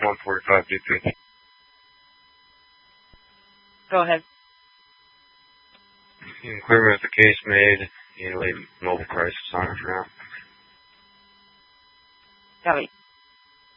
145 DP. Go ahead. You can clear with the case made. You leave mobile crisis on it for now. Copy.